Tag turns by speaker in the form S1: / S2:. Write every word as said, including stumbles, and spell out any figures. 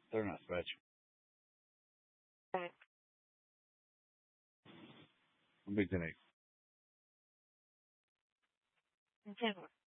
S1: They're not stretch.
S2: Right.
S1: How big's an egg?
S2: Okay.